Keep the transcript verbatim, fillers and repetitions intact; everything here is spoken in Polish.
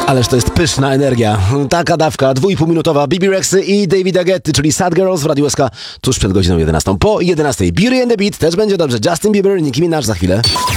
Ależ to jest pyszna energia. Taka dawka, dwójpółminutowa. Bibi Rexy i Davida Getty, czyli Sad Girls w Radiu S K tuż przed godziną jedenastą. Po jedenastej Beauty and the Beat też będzie dobrze. Justin Bieber, Nicki Minaj za chwilę.